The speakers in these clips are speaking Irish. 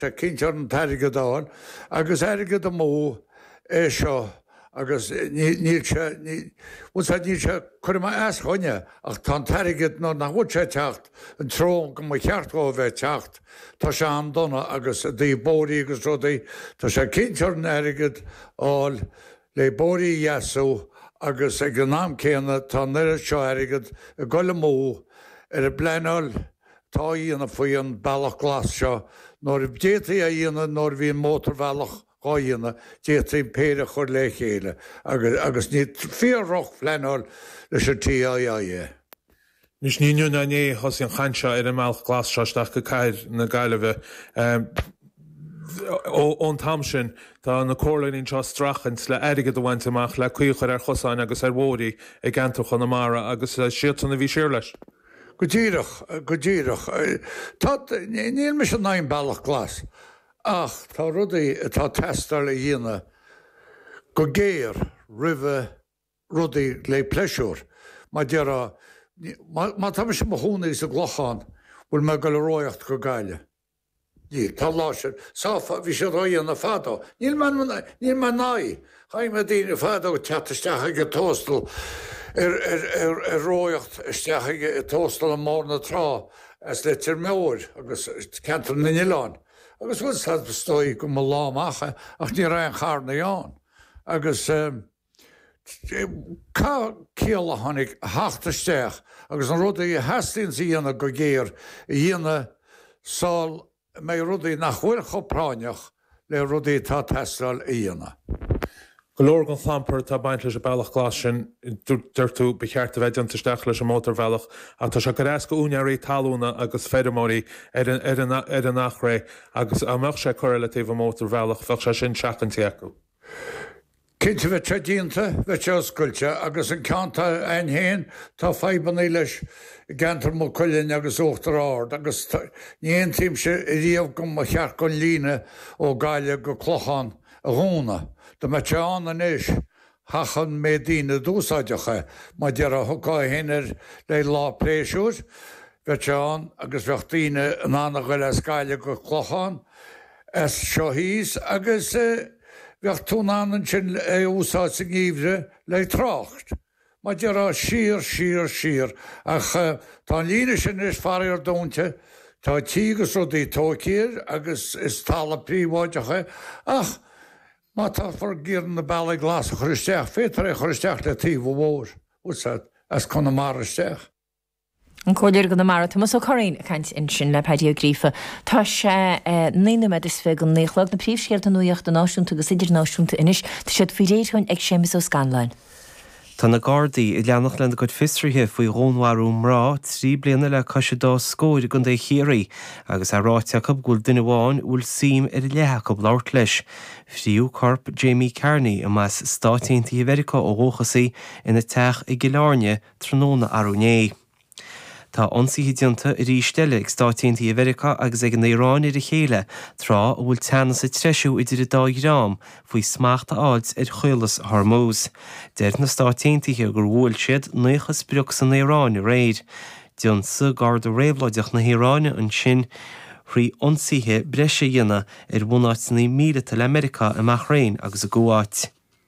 Cintear an tairige dáin, agus airige do mó é seo agus níl se chuirma aschoine ach tá tairigid nó na bhúd sé techt an trón go cheartá bheith techt tá se an donna agus dí bóí agus rudaí tá sé cintear an airigid áil le bóí jeasú agus ag an náam céanna tá nuire seo airigid a goile mó ar a bleáil tá íana faoi an bailach glas seo nóir détaí a dhéana nóir bhí mótar bhealach gáíanana détaí péire chur le chéile agus ní fíorroch fleáil leis an TIA. Nus níú na né hos an chainse ar an meach glasáisteach go caiir na gaiileh ón tamsin tá na cólaín seo strachant le airige do bhaint amach le cuichar ar chosáin agus ar bhórí ag gantach an amara agus siútanna bhí siir leis. Go ddíireach. Tá níl me an 9 bailach glas. Ach, tá rudaí atá testar le dhéana go géir ribh rudaí le pleisiúr. Má dearrá, má tá se mo húnaí sa glocháin bhfuil me go le roiacht go gaile. Tá láir sáfa bhí sé roiíon na fádá. Níl man náí, chaim me dtíine fádá go teataisteach go tóstal ar roiacht isteach tóstal an mór na trá as le tir méir agus cantar na Ileán. Agus bhfuil sa stoi go má lámacha ach ní ra an charnaán. Agus cá céala tháinig theachtasteach agus an rudaí heastíonn sa dhéana go géir dhéana sáil mé rudaí nach bhfuil chopráineach le rudaí tá testáil dhéana. Golóir an thampur tá baint leis a bailach glas sin dúirtú becheart a bheith antasteach leis a mótar bhealach a tá se go réas go únearí talúna agus féidirmóí ar an nachré agus amach sé correlatíh a mótar bhealach fe se sin seaachantí acu. Cinnte bheith tre dínta bheith te oscailte agus an ceanta ein héin tá febannaí leis gantar mo coilinn agus óachtar áard agus níon tíim se riamh go mo cheart go líne ó gaiile go clochan a húna. Da me te an inis hachan mé dína dúsáidecha má dear a thuá héanaar le lá préisiúr, bheit te an agus bheith tíine an anna goil a scaile go chlochan as seo híos agus bheith túnáan sin úsáid sa gíomhre le trácht. Má dear a sír ach tá líne sin is farir dúnte tá tígus rudaí tócíir agus is talla príomháidecha ach má tá for géan na bailach glas a choristeach fétar é choristeach le tíomh mhór úsad as chuna maristeach. An cóidir go na mar Thomas ó choín a caint in sin le pediogrífa. Tá sé nína me is fé an néchlog na príomhscéalt an nuíocht an náisiúnta agus idir náisiúnta inis tá siad fao réithain ag sémas ó scanlein. Tá na Gardaí I leanach lena go fistrithe faoi rónharú mrá 3 bliana le caiise dá scóir gon é chéirí agus a ráiteach gúil duine bháin bhfuil sim ar letheach go láirt leis. Fiú corp Jamie Carney a más Stáitiúntaí America ó Róchasaí ina teach I Ghileáine tróna arúné. Tá ionsaí dionta I rístelle ag Stáitiúntaí America agus ag an Éireán ar a chéile trá bhfuil teanna sa treisiú idir dá grám faoi smaachta áids ar chuilas Hormuz. Deir na Stáitiúntaithe gur bhfuil siad nuchas breoch san Éireán I réid. Dion sa Garda réabhlaideach na Éireáine an sin Rí ionsaithe breise dhéana ar bhunáitnaí míle le America amach réin agus a gúáit.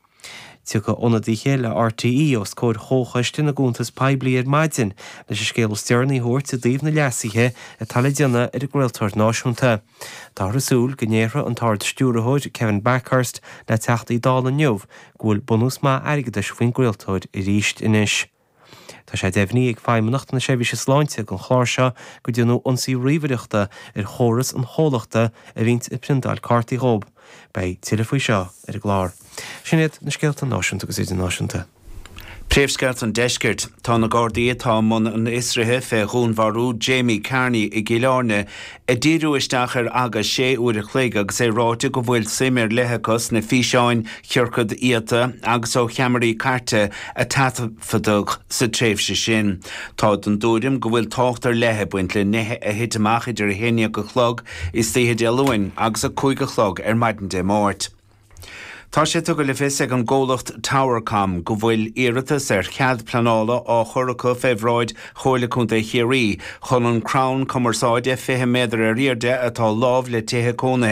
Tucha onadí chéile RTE os cóir chóchaiste na gúntas peblií ar maidin leis a scéal stearnaí thuirt a dtíobh na leasaithe a taladéanna ar a ghuailteoirt náisiúnta. Tá rasúil gnéire an táird stúrathóid Kevin Backhurst le teachtaí dála neamh gúil bunús má airgeadais faoin ghuailteoid I ríist inis. Tá sé deimhní ag feimmenacht na sébhí se sláinte gon chláir seo go dionú ionsaí riomhaireachta ar chóras an chólachta a bhínt I prindáil cartaí Rob, bei tiile faoi seo ar a glár. Sinnéad na scéalta náisiúnta agus idir náisiúnta. Príomhsceart an deisceart tá na Gardaí atá man an Isrithe fé dhúnmharú Jamie Carney I Ghileáine a ddíriú isteach ar agus 6 uair a chléig agus é ráite go bhfuil simir lethechas na físeáin cheorcad íata agus ó cheamarí carte a tatafadug sa tréimhse sin. Tá an dúrim go bhfuil táchtar lethe buint le nethe a hitamach idir a héine go chlog is títhe de luin agus a 5 chlog ar maidin de mórt. Tá sé tu go le fis ag an ggólacht Towercom go bhfuil iiritas chead planála á churacha febhráid choirla chunta chéirí chun an Crown Commerceáide 5 méadar a riorde atá lámh le tithe cóna